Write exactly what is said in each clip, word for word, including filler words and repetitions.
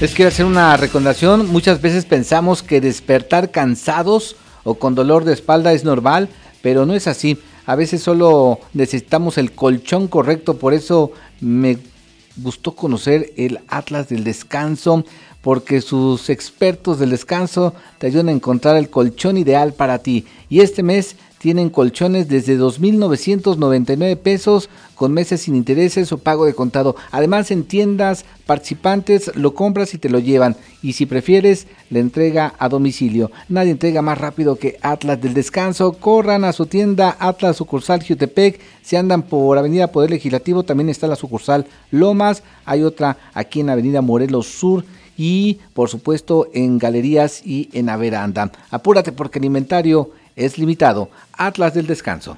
Les quiero hacer una recomendación. Muchas veces pensamos que despertar cansados o con dolor de espalda es normal, pero no es así. A veces solo necesitamos el colchón correcto, por eso me gustó conocer el Atlas del Descanso, porque sus expertos del descanso te ayudan a encontrar el colchón ideal para ti. Y este mes tienen colchones desde dos mil novecientos noventa y nueve pesos con meses sin intereses o pago de contado. Además, en tiendas participantes lo compras y te lo llevan. Y si prefieres, la entrega a domicilio. Nadie entrega más rápido que Atlas del Descanso. Corran a su tienda Atlas sucursal Jutepec. Si andan por Avenida Poder Legislativo, también está la sucursal Lomas. Hay otra aquí en Avenida Morelos Sur. Y por supuesto en Galerías y en Averanda. Apúrate porque el inventario es limitado. Atlas del Descanso.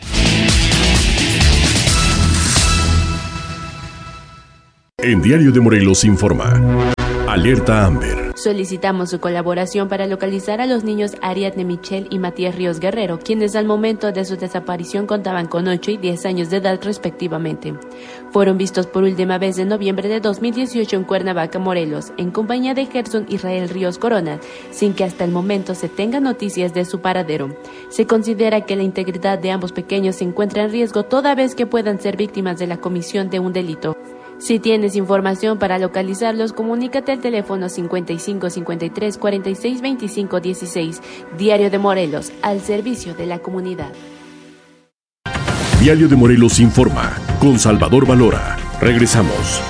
En Diario de Morelos informa. Alerta Amber. Solicitamos su colaboración para localizar a los niños Ariadne Michelle y Matías Ríos Guerrero, quienes al momento de su desaparición contaban con ocho y diez años de edad respectivamente. Fueron vistos por última vez en noviembre de dos mil dieciocho en Cuernavaca, Morelos, en compañía de Gerson Israel Ríos Corona, sin que hasta el momento se tenga noticias de su paradero. Se considera que la integridad de ambos pequeños se encuentra en riesgo toda vez que puedan ser víctimas de la comisión de un delito. Si tienes información para localizarlos, comunícate al teléfono cincuenta y cinco cincuenta y tres cuarenta y seis veinticinco dieciséis. Diario de Morelos, al servicio de la comunidad. Diario de Morelos informa, con Salvador Valora. Regresamos.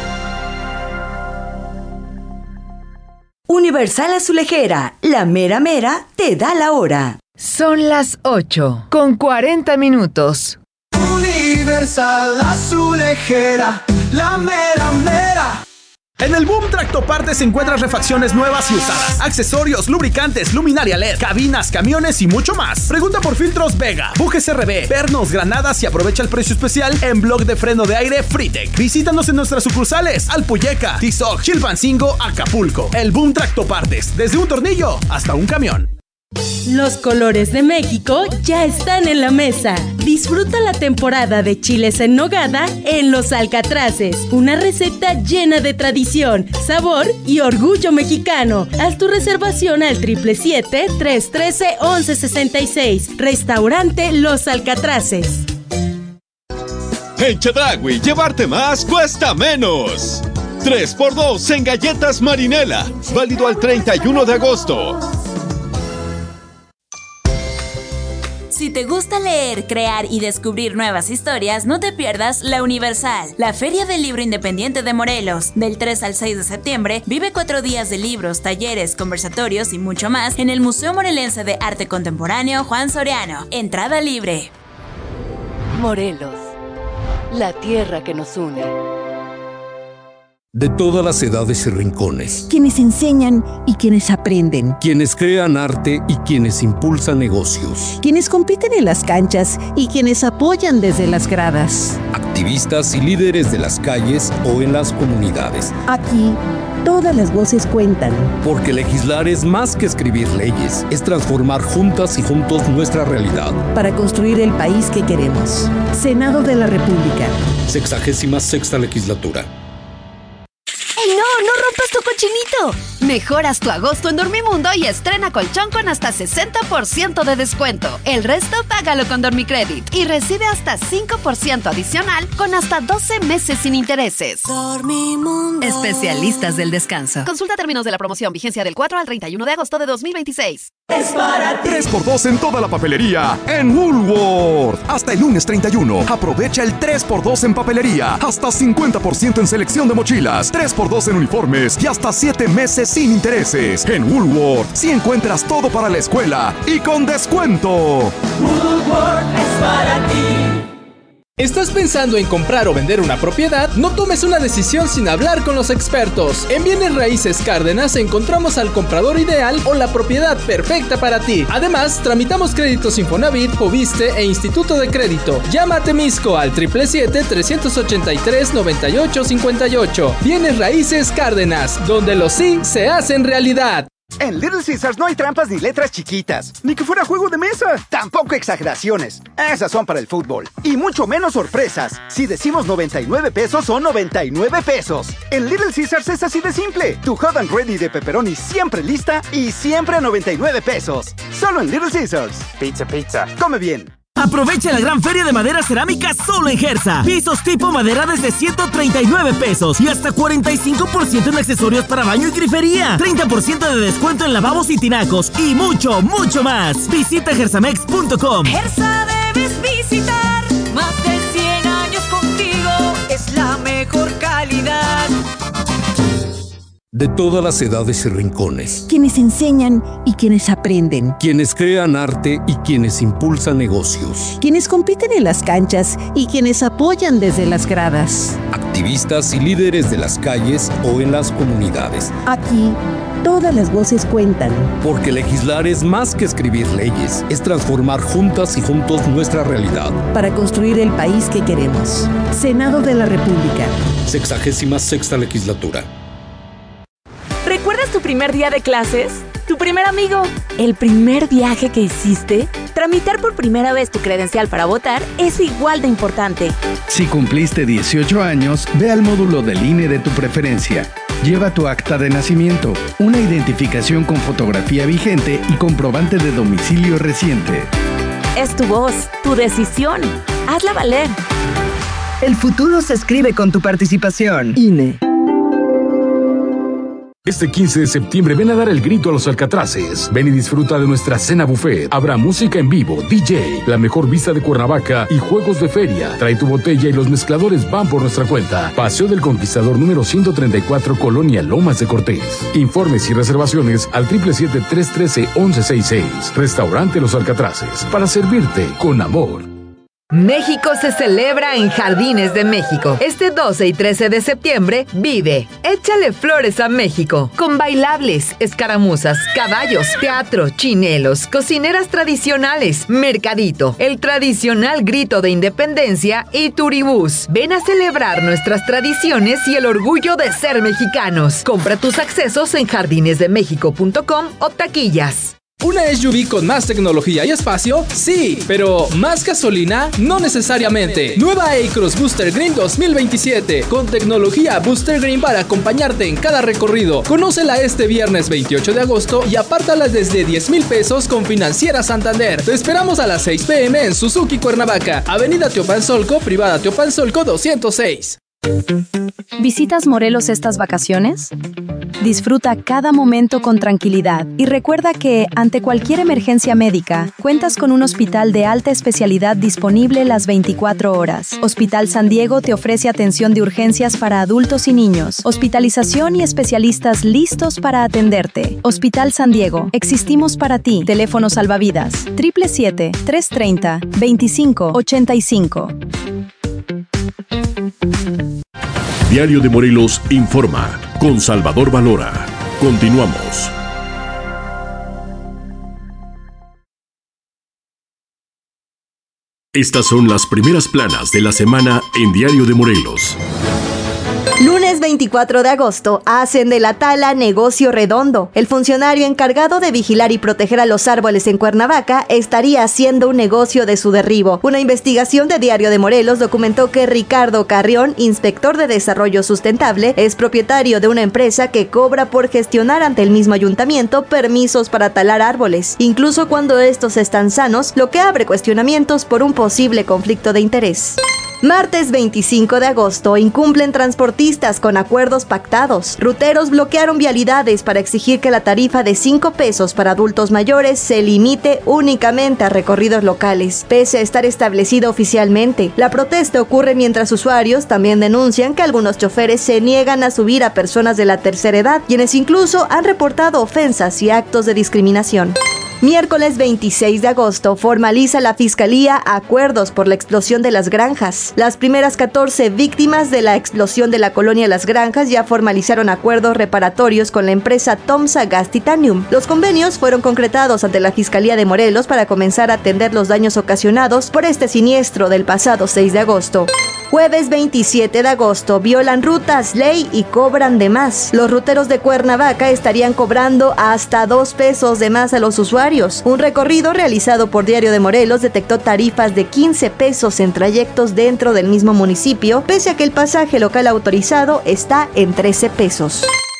Universal Azulejera, la mera mera te da la hora. Son las ocho, con cuarenta minutos. Universal Azulejera, la mera mera. En el Boom Tractopartes encuentras refacciones nuevas y usadas, accesorios, lubricantes, luminaria L E D, cabinas, camiones y mucho más. Pregunta por filtros Vega, bujes R B, pernos, granadas y aprovecha el precio especial en bloc de freno de aire Fritec. Visítanos en nuestras sucursales Alpuyeca, Tizoc, Chilpancingo, Acapulco. El Boom Tractopartes, desde un tornillo hasta un camión. Los colores de México ya están en la mesa. Disfruta la temporada de chiles en nogada en Los Alcatraces. Una receta llena de tradición, sabor y orgullo mexicano. Haz tu reservación al siete siete siete, tres uno tres, once sesenta y seis. Restaurante Los Alcatraces. En Chedraui, llevarte más cuesta menos. tres por dos en galletas Marinela. Válido al treinta y uno de agosto. Si te gusta leer, crear y descubrir nuevas historias, no te pierdas La Universal, la Feria del Libro Independiente de Morelos. Del tres al seis de septiembre, vive cuatro días de libros, talleres, conversatorios y mucho más en el Museo Morelense de Arte Contemporáneo Juan Soriano. Entrada libre. Morelos, la tierra que nos une. De todas las edades y rincones. Quienes enseñan y quienes aprenden. Quienes crean arte y quienes impulsan negocios. Quienes compiten en las canchas y quienes apoyan desde las gradas. Activistas y líderes de las calles o en las comunidades. Aquí, todas las voces cuentan. Porque legislar es más que escribir leyes, es transformar juntas y juntos nuestra realidad. Para construir el país que queremos. Senado de la República. Sexagésima sexta legislatura. ¡Ey, no! ¡No rompas tu cochinito! Mejoras tu agosto en Dormimundo y estrena colchón con hasta sesenta por ciento de descuento. El resto págalo con Dormicredit y recibe hasta cinco por ciento adicional con hasta doce meses sin intereses. Dormimundo. Especialistas del descanso. Consulta términos de la promoción. Vigencia del cuatro al treinta y uno de agosto de dos mil veintiséis. Es para ti. tres por dos en toda la papelería en Woolworth. Hasta el lunes treinta y uno. Aprovecha el tres por dos en papelería. Hasta cincuenta por ciento en selección de mochilas. tres por dos en uniformes y hasta siete meses sin intereses. En Woolworth sí encuentras todo para la escuela y con descuento. Woolworth es para ti. ¿Estás pensando en comprar o vender una propiedad? No tomes una decisión sin hablar con los expertos. En Bienes Raíces Cárdenas encontramos al comprador ideal o la propiedad perfecta para ti. Además, tramitamos créditos Infonavit, Fobiste e Instituto de Crédito. Llama a Temisco al siete siete siete, tres ocho tres, nueve ocho cinco ocho. Bienes Raíces Cárdenas, donde los sí se hacen realidad. En Little Caesars no hay trampas ni letras chiquitas, ni que fuera juego de mesa. Tampoco exageraciones. Esas son para el fútbol. Y mucho menos sorpresas. Si decimos noventa y nueve pesos, son noventa y nueve pesos. En Little Caesars es así de simple. Tu hot and ready de pepperoni siempre lista y siempre a noventa y nueve pesos. Solo en Little Caesars. Pizza, pizza. Come bien. Aprovecha la gran feria de madera cerámica solo en Gersa. Pisos tipo madera desde ciento treinta y nueve pesos y hasta cuarenta y cinco por ciento en accesorios para baño y grifería. treinta por ciento de descuento en lavabos y tinacos y mucho, mucho más. Visita gersamex punto com. Gersa debes visitar. Más de cien años contigo. Es la mejor calidad. De todas las edades y rincones. Quienes enseñan y quienes aprenden. Quienes crean arte y quienes impulsan negocios. Quienes compiten en las canchas y quienes apoyan desde las gradas. Activistas y líderes de las calles o en las comunidades. Aquí, todas las voces cuentan. Porque legislar es más que escribir leyes, es transformar juntas y juntos nuestra realidad. Para construir el país que queremos. Senado de la República. Sexagésima sexta legislatura. ¿Recuerdas tu primer día de clases? ¿Tu primer amigo? ¿El primer viaje que hiciste? Tramitar por primera vez tu credencial para votar es igual de importante. Si cumpliste dieciocho años, ve al módulo del I N E de tu preferencia. Lleva tu acta de nacimiento, una identificación con fotografía vigente y comprobante de domicilio reciente. Es tu voz, tu decisión. Hazla valer. El futuro se escribe con tu participación. I N E. Este quince de septiembre ven a dar el grito a los Alcatraces. Ven y disfruta de nuestra cena buffet. Habrá música en vivo, D J, la mejor vista de Cuernavaca y juegos de feria. Trae tu botella y los mezcladores van por nuestra cuenta. Paseo del Conquistador número ciento treinta y cuatro, Colonia Lomas de Cortés. Informes y reservaciones al siete siete siete, tres uno tres, uno uno seis seis. Restaurante Los Alcatraces. Para servirte con amor. México se celebra en Jardines de México. Este doce y trece de septiembre, vive. Échale flores a México. Con bailables, escaramuzas, caballos, teatro, chinelos, cocineras tradicionales, mercadito, el tradicional grito de independencia y turibús. Ven a celebrar nuestras tradiciones y el orgullo de ser mexicanos. Compra tus accesos en jardines de méxico punto com o taquillas. ¿Una S U V con más tecnología y espacio? Sí, pero ¿más gasolina? No necesariamente. Nueva A-Cross Booster Green dos mil veintisiete, con tecnología Booster Green para acompañarte en cada recorrido. Conócela este viernes veintiocho de agosto y apártala desde diez mil pesos con Financiera Santander. Te esperamos a las seis pe eme en Suzuki Cuernavaca, Avenida Teopanzolco, Privada Teopanzolco doscientos seis. ¿Visitas Morelos estas vacaciones? Disfruta cada momento con tranquilidad y recuerda que, ante cualquier emergencia médica, cuentas con un hospital de alta especialidad disponible las veinticuatro horas. Hospital San Diego te ofrece atención de urgencias para adultos y niños, hospitalización y especialistas listos para atenderte. Hospital San Diego, existimos para ti. Teléfono salvavidas, siete siete siete, tres tres cero, dos cinco ocho cinco. Diario de Morelos informa con Salvador Valora. Continuamos. Estas son las primeras planas de la semana en Diario de Morelos. Lunes veinticuatro de agosto, hacen de la tala negocio redondo. El funcionario encargado de vigilar y proteger a los árboles en Cuernavaca estaría haciendo un negocio de su derribo. Una investigación de Diario de Morelos documentó que Ricardo Carrión, inspector de desarrollo sustentable, es propietario de una empresa que cobra por gestionar ante el mismo ayuntamiento permisos para talar árboles, incluso cuando estos están sanos, lo que abre cuestionamientos por un posible conflicto de interés. Martes veinticinco de agosto, incumplen transportistas con acuerdos pactados. Ruteros bloquearon vialidades para exigir que la tarifa de cinco pesos para adultos mayores se limite únicamente a recorridos locales, pese a estar establecida oficialmente. La protesta ocurre mientras usuarios también denuncian que algunos choferes se niegan a subir a personas de la tercera edad, quienes incluso han reportado ofensas y actos de discriminación. Miércoles veintiséis de agosto, formaliza la Fiscalía acuerdos por la explosión de las granjas. Las primeras catorce víctimas de la explosión de la colonia Las Granjas ya formalizaron acuerdos reparatorios con la empresa Tomsa Gas Titanium. Los convenios fueron concretados ante la Fiscalía de Morelos para comenzar a atender los daños ocasionados por este siniestro del pasado seis de agosto. Jueves veintisiete de agosto, violan rutas, ley y cobran de más. Los ruteros de Cuernavaca estarían cobrando hasta dos pesos de más a los usuarios. Un recorrido realizado por Diario de Morelos detectó tarifas de quince pesos en trayectos dentro del mismo municipio, pese a que el pasaje local autorizado está en trece pesos.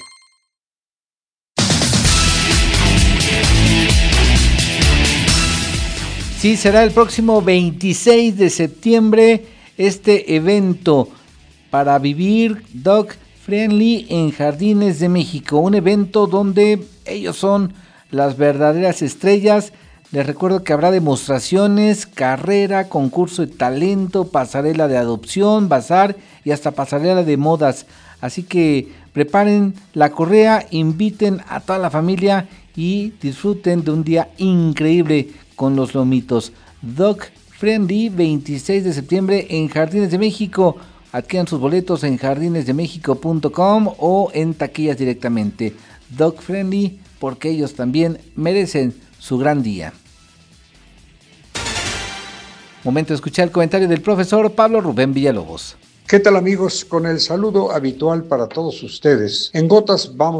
Sí, será el próximo veintiséis de septiembre este evento para vivir Dog Friendly en Jardines de México. Un evento donde ellos son las verdaderas estrellas. Les recuerdo que habrá demostraciones, carrera, concurso de talento, pasarela de adopción, bazar y hasta pasarela de modas. Así que preparen la correa, inviten a toda la familia y disfruten de un día increíble con los lomitos. Dog Friendly, veintiséis de septiembre en Jardines de México. Adquieran sus boletos en jardines de méxico punto com o en taquillas directamente. Dog Friendly, porque ellos también merecen su gran día. Momento de escuchar el comentario del profesor Pablo Rubén Villalobos. ¿Qué tal, amigos? Con el saludo habitual para todos ustedes. En Gotas vamos